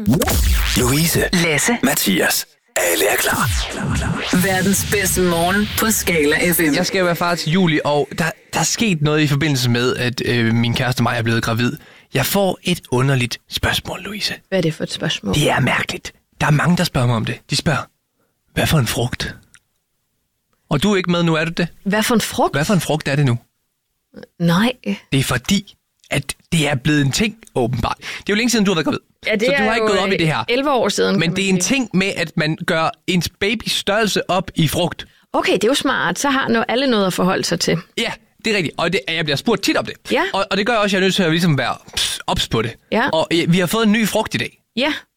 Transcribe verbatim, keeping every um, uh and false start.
Louise, Lasse, Mathias. Alle er klar. verdens bedste morgen på Skala F M. Jeg skal være far til juli, og der, der er sket noget i forbindelse med, at øh, min kæreste og mig er blevet gravid. Jeg får et underligt spørgsmål, Louise. Hvad er det for et spørgsmål? Det er mærkeligt. Der er mange, der spørger mig om det. De spørger, hvad for en frugt? Og du er ikke med nu, er du det? Hvad for en frugt? Hvad for en frugt er det nu? Nej. Det er fordi, at det er blevet en ting, åbenbart. Det er jo længe siden, du har været gravid. Ja, det så du er har ikke jo gået op i det her. elleve år siden. Men det er en ting med, at man gør ens babys størrelse op i frugt. Okay, det er jo smart. Så har nu alle noget at forholde sig til. Ja, det er rigtigt. Og det, jeg bliver spurgt tit om det. Ja. Og, og det gør også, at jeg er nødt til at ligesom være ops på det. Ja. Og øh, vi har fået en ny frugt i dag. Ja.